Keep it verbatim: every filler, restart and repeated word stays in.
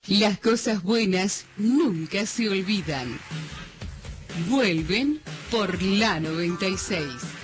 Las cosas buenas nunca se olvidan. Vuelven por la noventa y seis.